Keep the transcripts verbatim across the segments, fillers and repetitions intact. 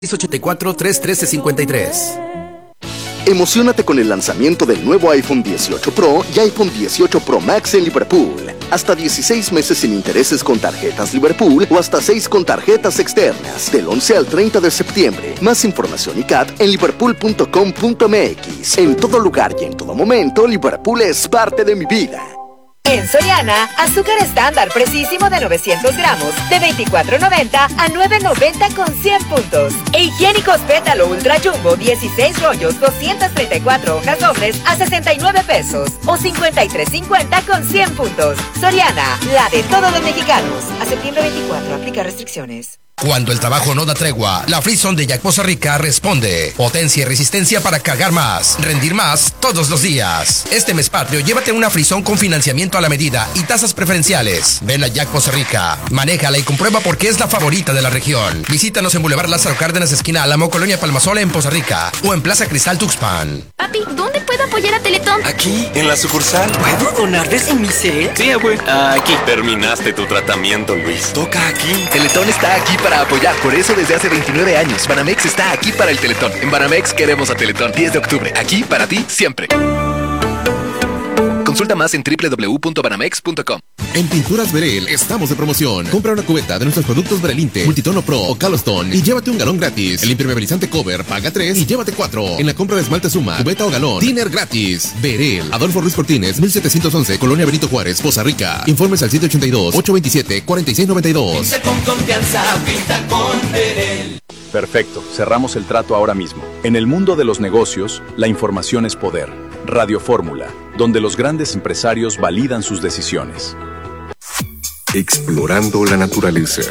ochenta y cuatro, trescientos trece, cincuenta y tres. Emociónate con el lanzamiento del nuevo iPhone dieciocho Pro y iPhone dieciocho Pro Max en Liverpool. Hasta dieciséis meses sin intereses con tarjetas Liverpool o hasta seis con tarjetas externas. Del once al treinta de septiembre. Más información y C A T en liverpool punto com punto m x. En todo lugar y en todo momento, Liverpool es parte de mi vida. En Soriana, azúcar estándar precisísimo de novecientos gramos, de veinticuatro noventa a nueve noventa con cien puntos. E higiénicos pétalo ultra jumbo, dieciséis rollos, doscientas treinta y cuatro hojas dobles a sesenta y nueve pesos. O cincuenta y tres cincuenta con cien puntos. Soriana, la de todos los mexicanos. A septiembre veinticuatro, aplica restricciones. Cuando el trabajo no da tregua, la Free-Zone de Jack Poza Rica responde. Potencia y resistencia para cargar más, rendir más todos los días. Este mes patrio, llévate una Free-Zone con financiamiento a la medida y tasas preferenciales. Ven a Jack Poza Rica, manéjala y comprueba por qué es la favorita de la región. Visítanos en Boulevard Lázaro Cárdenas, esquina Álamo, Colonia Palmasola, en Poza Rica. O en Plaza Cristal, Tuxpan. Papi, ¿dónde puedo apoyar a Teletón? Aquí, en la sucursal. ¿Puedo donar desde mi cel? Sí, abue. Aquí. Terminaste tu tratamiento, Luis. Toca aquí. Teletón está aquí para apoyar. Por eso desde hace veintinueve años, Banamex está aquí para el Teletón. En Banamex queremos a Teletón. diez de octubre. Aquí para ti siempre. Consulta más en doble u doble u doble u punto banamex punto com. En Pinturas Verel estamos de promoción. Compra una cubeta de nuestros productos Verelinte, Multitono Pro o Calostone y llévate un galón gratis. El impermeabilizante Cover paga tres y llévate cuatro. En la compra de esmalte Suma, cubeta o galón, dinner gratis. Verel, Adolfo Ruiz Cortines, mil setecientos once, Colonia Benito Juárez, Poza Rica. Informes al siete ochenta y dos, ochocientos veintisiete, cuarenta y seis noventa y dos. Pinta con confianza, pinta con Verel. Perfecto, cerramos el trato ahora mismo. En el mundo de los negocios, la información es poder. Radio Fórmula, donde los grandes empresarios validan sus decisiones. Explorando la naturaleza.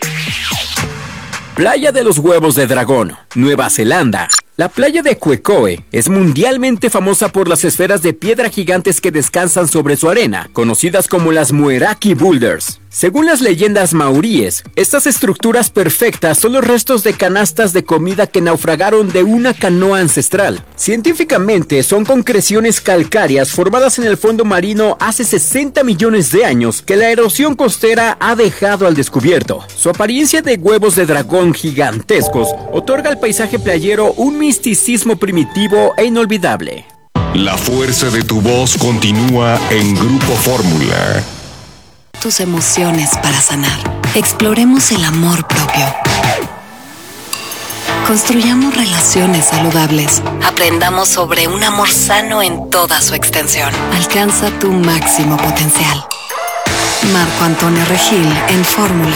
Playa de los Huevos de Dragón, Nueva Zelanda. La playa de Quecoe es mundialmente famosa por las esferas de piedra gigantes que descansan sobre su arena, conocidas como las Mueraki Boulders. Según las leyendas maoríes, estas estructuras perfectas son los restos de canastas de comida que naufragaron de una canoa ancestral. Científicamente son concreciones calcáreas formadas en el fondo marino hace sesenta millones de años que la erosión costera ha dejado al descubierto. Su apariencia de huevos de dragón gigantescos otorga al paisaje playero un misticismo primitivo e inolvidable. La fuerza de tu voz continúa en Grupo Fórmula. Tus emociones para sanar. Exploremos el amor propio. Construyamos relaciones saludables. Aprendamos sobre un amor sano en toda su extensión. Alcanza tu máximo potencial. Marco Antonio Regil en Fórmula.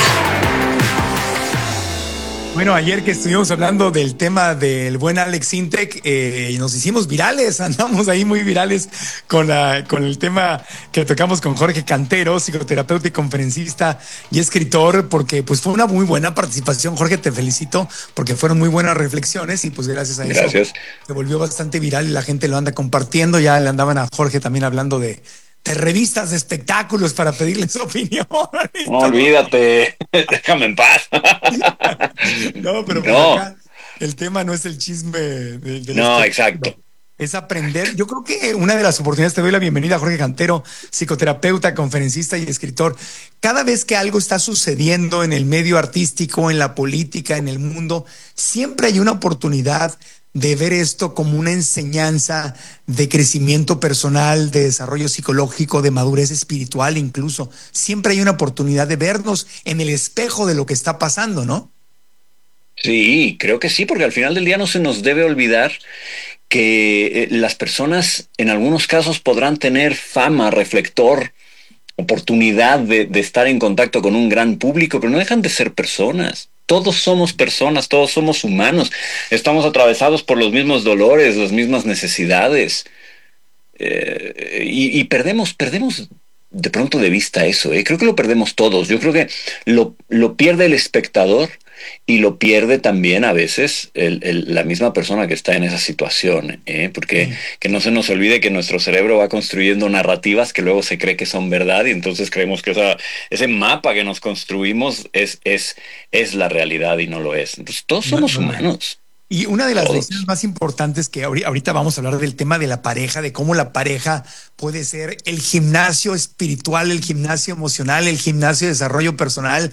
Bueno, ayer que estuvimos hablando del tema del buen Alex Intec, eh, nos hicimos virales, andamos ahí muy virales con, la, con el tema que tocamos con Jorge Cantero, psicoterapeuta y conferencista y escritor, porque pues fue una muy buena participación. Jorge, te felicito porque fueron muy buenas reflexiones y pues gracias a eso gracias. Se volvió bastante viral y la gente lo anda compartiendo. Ya le andaban a Jorge también hablando de de revistas de espectáculos para pedirles opinión. No, olvídate, déjame en paz. No, pero por no. acá el tema no es el chisme de, de no, exacto. Es aprender. Yo creo que una de las oportunidades, te doy la bienvenida a Jorge Cantero, psicoterapeuta, conferencista y escritor. Cada vez que algo está sucediendo en el medio artístico, en la política, en el mundo, siempre hay una oportunidad de ver esto como una enseñanza de crecimiento personal, de desarrollo psicológico, de madurez espiritual incluso. Siempre hay una oportunidad de vernos en el espejo de lo que está pasando, ¿no? Sí, creo que sí, porque al final del día no se nos debe olvidar que eh, las personas en algunos casos podrán tener fama, reflector, oportunidad de, de estar en contacto con un gran público, pero no dejan de ser personas. Todos somos personas, todos somos humanos. Estamos atravesados por los mismos dolores, las mismas necesidades. Eh, y, y perdemos, perdemos de pronto de vista eso. ¿eh? Creo que lo perdemos todos. Yo creo que lo, lo pierde el espectador y lo pierde también a veces el, el, la misma persona que está en esa situación. ¿eh? Porque mm. que no se nos olvide que nuestro cerebro va construyendo narrativas que luego se cree que son verdad y entonces creemos que esa, ese mapa que nos construimos es, es, es la realidad y no lo es. Entonces todos somos no, no. humanos. Y una de las lecciones más importantes que ahorita vamos a hablar del tema de la pareja, de cómo la pareja puede ser el gimnasio espiritual, el gimnasio emocional, el gimnasio de desarrollo personal.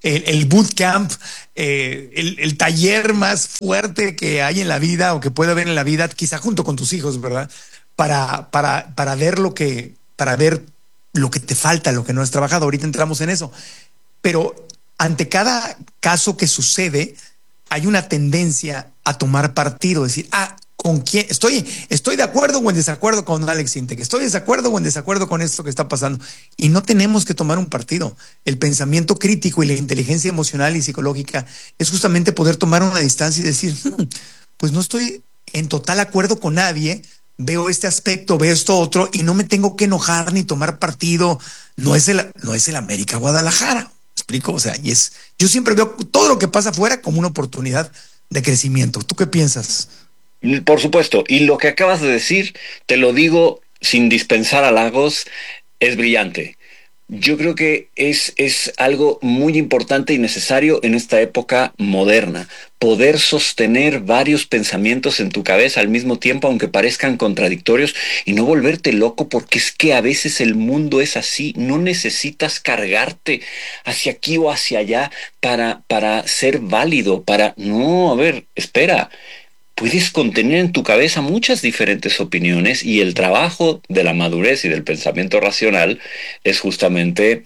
el, el bootcamp, eh, el, el taller más fuerte que hay en la vida o que puede haber en la vida, quizá junto con tus hijos, ¿verdad? Para, para, para ver lo que, para ver lo que te falta, lo que no has trabajado. Ahorita entramos en eso. Pero ante cada caso que sucede, hay una tendencia a tomar partido, decir, ah, ¿con quién? Estoy, estoy de acuerdo o en desacuerdo con Alex Intec, estoy de desacuerdo o en desacuerdo con esto que está pasando. Y no tenemos que tomar un partido. El pensamiento crítico y la inteligencia emocional y psicológica es justamente poder tomar una distancia y decir, hm, pues no estoy en total acuerdo con nadie, veo este aspecto, veo esto otro, y no me tengo que enojar ni tomar partido. No es el, no es el América Guadalajara. ¿Explico? O sea, y es, yo siempre veo todo lo que pasa afuera como una oportunidad de crecimiento. ¿Tú qué piensas? Por supuesto, y lo que acabas de decir, te lo digo sin dispensar halagos, es brillante. Yo creo que es, es algo muy importante y necesario en esta época moderna, poder sostener varios pensamientos en tu cabeza al mismo tiempo, aunque parezcan contradictorios, y no volverte loco, porque es que a veces el mundo es así. No necesitas cargarte hacia aquí o hacia allá para, para ser válido, para... No, a ver, espera... Puedes contener en tu cabeza muchas diferentes opiniones, y el trabajo de la madurez y del pensamiento racional es justamente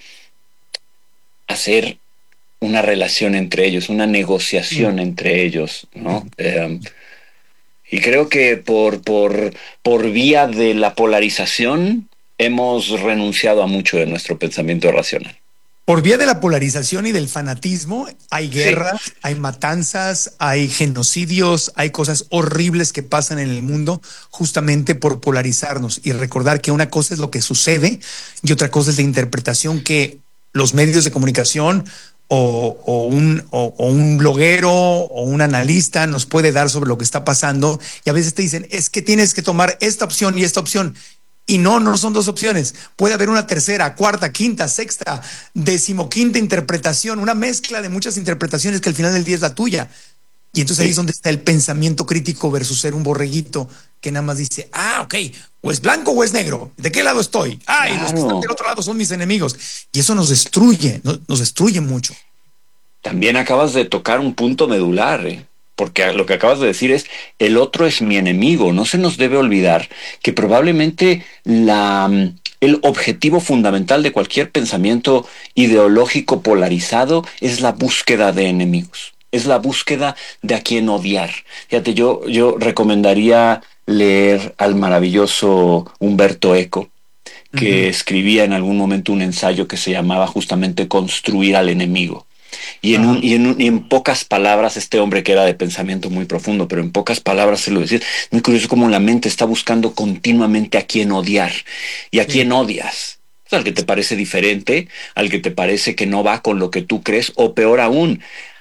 hacer una relación entre ellos, una negociación mm. entre ellos, ¿no? Eh, y creo que por, por, por vía de la polarización hemos renunciado a mucho de nuestro pensamiento racional. Por vía de la polarización y del fanatismo, hay guerras, sí. hay matanzas, hay genocidios, hay cosas horribles que pasan en el mundo justamente por polarizarnos y recordar que una cosa es lo que sucede y otra cosa es la interpretación que los medios de comunicación o, o, un, o, o un bloguero o un analista nos puede dar sobre lo que está pasando, y a veces te dicen, es que tienes que tomar esta opción y esta opción. Y no, no son dos opciones. Puede haber una tercera, cuarta, quinta, sexta, decimoquinta interpretación, una mezcla de muchas interpretaciones que al final del día es la tuya. Y entonces ahí es donde está el pensamiento crítico versus ser un borreguito que nada más dice, ah, ok, o es blanco o es negro. ¿De qué lado estoy? Ah, y los que están del otro lado son mis enemigos. Y eso nos destruye, nos, nos destruye mucho. También acabas de tocar un punto medular, ¿eh? Porque lo que acabas de decir es, el otro es mi enemigo. No se nos debe olvidar que probablemente la, el objetivo fundamental de cualquier pensamiento ideológico polarizado es la búsqueda de enemigos. Es la búsqueda de a quién odiar. Fíjate, yo, yo recomendaría leer al maravilloso Humberto Eco, que uh-huh. escribía en algún momento un ensayo que se llamaba justamente Construir al enemigo. Y en, un, y, en un, y en pocas palabras, este hombre que era de pensamiento muy profundo, pero en pocas palabras se lo decía, muy curioso cómo la mente está buscando continuamente a quién odiar. ¿Y a sí. quién odias? Pues al que te parece diferente, al que te parece que no va con lo que tú crees, o peor aún,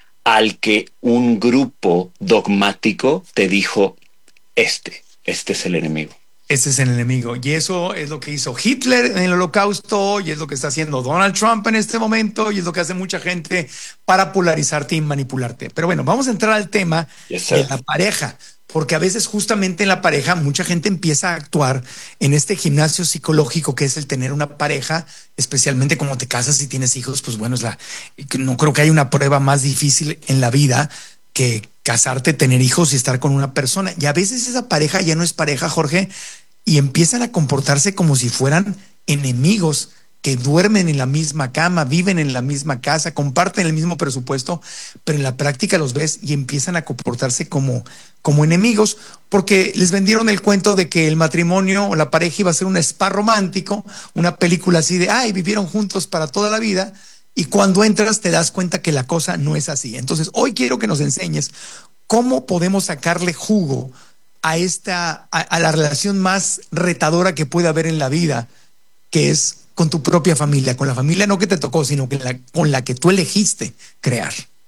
al que un grupo dogmático te dijo, este, este es el enemigo. Ese es el enemigo. Y eso es lo que hizo Hitler en el Holocausto, y es lo que está haciendo Donald Trump en este momento, y es lo que hace mucha gente para polarizarte y manipularte. Pero bueno, vamos a entrar al tema yes, de la pareja, porque a veces justamente en la pareja mucha gente empieza a actuar en este gimnasio psicológico que es el tener una pareja, especialmente como te casas y tienes hijos, pues bueno, es la, no creo que haya una prueba más difícil en la vida que casarte, tener hijos y estar con una persona. Y a veces esa pareja ya no es pareja, Jorge, y empiezan a comportarse como si fueran enemigos que duermen en la misma cama, viven en la misma casa, comparten el mismo presupuesto, pero en la práctica los ves y empiezan a comportarse como, como enemigos, porque les vendieron el cuento de que el matrimonio o la pareja iba a ser un spa romántico, una película así de, ay, vivieron juntos para toda la vida. Y cuando entras te das cuenta que la cosa no es así. Entonces, hoy quiero que nos enseñes cómo podemos sacarle jugo a esta, a, a la relación más retadora que puede haber en la vida, que es con tu propia familia, con la familia no que te tocó, sino que la, con la que tú elegiste crear.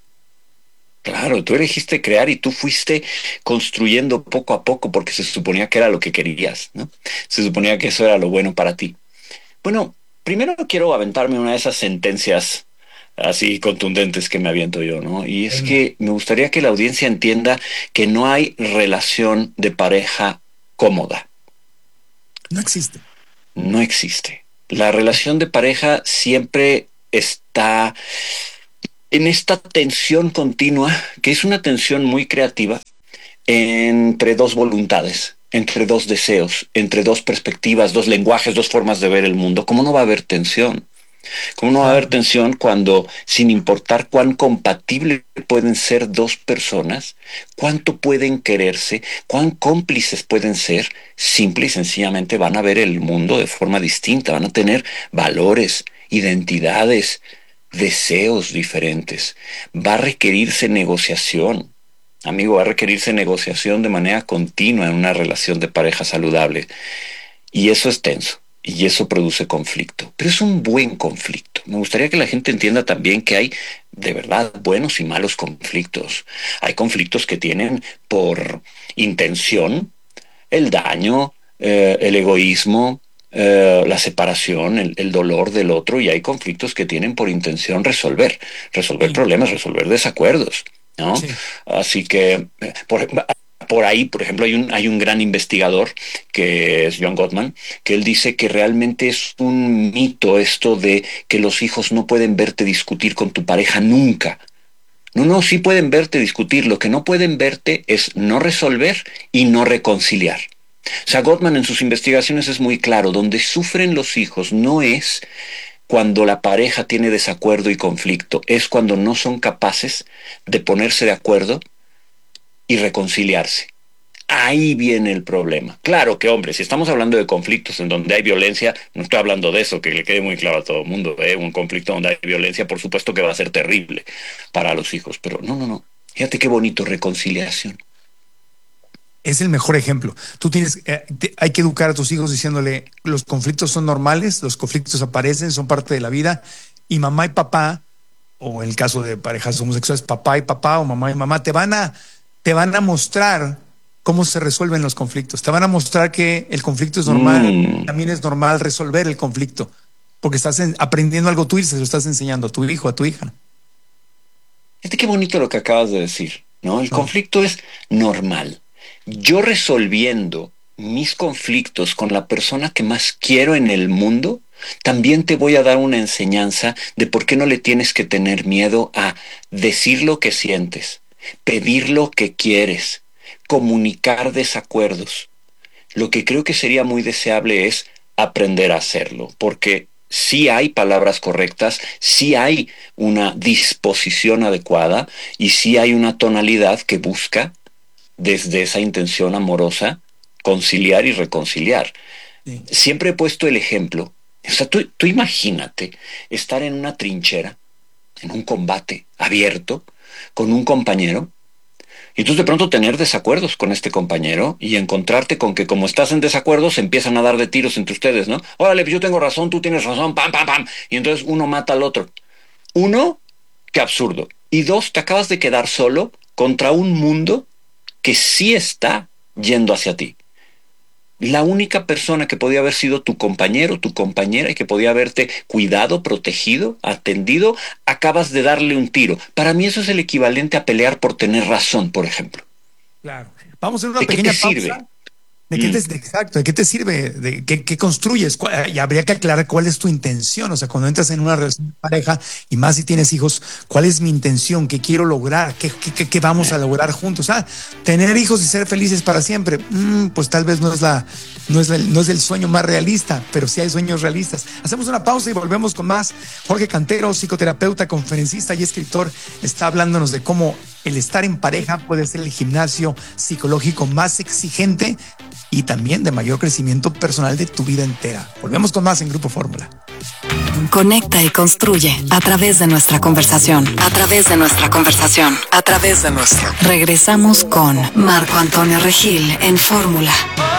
Claro, tú elegiste crear y tú fuiste construyendo poco a poco porque se suponía que era lo que querías, ¿no? Se suponía que eso era lo bueno para ti. Bueno, primero quiero aventarme una de esas sentencias así contundentes que me aviento yo, ¿no? Y es que me gustaría que la audiencia entienda que no hay relación de pareja cómoda. No existe. No existe. La relación de pareja siempre está en esta tensión continua, que es una tensión muy creativa, entre dos voluntades, entre dos deseos, entre dos perspectivas, dos lenguajes, dos formas de ver el mundo. ¿Cómo no va a haber tensión? ¿Cómo no va a haber tensión cuando, sin importar cuán compatibles pueden ser dos personas, cuánto pueden quererse, cuán cómplices pueden ser, simple y sencillamente van a ver el mundo de forma distinta, van a tener valores, identidades, deseos diferentes? Va a requerirse negociación. Amigo, va a requerirse negociación de manera continua en una relación de pareja saludable. Y eso es tenso. Y eso produce conflicto. Pero es un buen conflicto. Me gustaría que la gente entienda también que hay, de verdad, buenos y malos conflictos. Hay conflictos que tienen por intención el daño, eh, el egoísmo, eh, la separación, el, el dolor del otro. Y hay conflictos que tienen por intención resolver. Resolver sí. problemas, resolver desacuerdos, ¿no? Sí. Así que, por Por ahí, por ejemplo, hay un, hay un gran investigador que es John Gottman, que él dice que realmente es un mito esto de que los hijos no pueden verte discutir con tu pareja nunca. No, no, sí pueden verte discutir. Lo que no pueden verte es no resolver y no reconciliar. O sea, Gottman en sus investigaciones es muy claro. Donde sufren los hijos no es cuando la pareja tiene desacuerdo y conflicto, es cuando no son capaces de ponerse de acuerdo y reconciliarse. Ahí viene el problema. Claro que, hombre, si estamos hablando de conflictos en donde hay violencia, no estoy hablando de eso, que le quede muy claro a todo el mundo, ¿eh? Un conflicto donde hay violencia, por supuesto que va a ser terrible para los hijos, pero no, no, no. Fíjate qué bonito, reconciliación. Es el mejor ejemplo. Tú tienes, eh, te, hay que educar a tus hijos diciéndole, los conflictos son normales, los conflictos aparecen, son parte de la vida, y mamá y papá, o en el caso de parejas homosexuales, papá y papá o mamá y mamá, te van a te van a mostrar cómo se resuelven los conflictos. Te van a mostrar que el conflicto es normal. Mm. También es normal resolver el conflicto. Porque estás en, aprendiendo algo tú y se lo estás enseñando a tu hijo, a tu hija. Fíjate qué bonito lo que acabas de decir, ¿no? El no. conflicto es normal. Yo resolviendo mis conflictos con la persona que más quiero en el mundo, también te voy a dar una enseñanza de por qué no le tienes que tener miedo a decir lo que sientes, pedir lo que quieres, comunicar desacuerdos. Lo que creo que sería muy deseable es aprender a hacerlo, porque sí hay palabras correctas, sí hay una disposición adecuada y sí hay una tonalidad que busca, desde esa intención amorosa, conciliar y reconciliar. Sí. Siempre he puesto el ejemplo. O sea, tú, tú imagínate estar en una trinchera, en un combate abierto, con un compañero, y tú de pronto tener desacuerdos con este compañero y encontrarte con que como estás en desacuerdo se empiezan a dar de tiros entre ustedes, ¿no? Órale, yo tengo razón, tú tienes razón, pam, pam, pam. Y entonces uno mata al otro. Uno, qué absurdo. Y dos, te acabas de quedar solo contra un mundo que sí está yendo hacia ti. La única persona que podía haber sido tu compañero, tu compañera, y que podía haberte cuidado, protegido, atendido, acabas de darle un tiro. Para mí eso es el equivalente a pelear por tener razón, por ejemplo. Claro. Vamos a hacer una pequeña pausa. ¿De qué te sirve? ¿De qué te, exacto, ¿de qué te sirve? ¿De qué, qué construyes? Y habría que aclarar cuál es tu intención. O sea, cuando entras en una relación de pareja, y más si tienes hijos, ¿cuál es mi intención? ¿Qué quiero lograr? ¿Qué, qué, qué vamos a lograr juntos? Ah, tener hijos y ser felices para siempre. Mm, pues tal vez no es, la, no, es el, no es el sueño más realista, pero sí hay sueños realistas. Hacemos una pausa y volvemos con más. Jorge Cantero, psicoterapeuta, conferencista y escritor, está hablándonos de cómo el estar en pareja puede ser el gimnasio psicológico más exigente y también de mayor crecimiento personal de tu vida entera. Volvemos con más en Grupo Fórmula. Conecta y construye a través de nuestra conversación. A través de nuestra conversación. A través de nuestra. Regresamos con Marco Antonio Regil en Fórmula.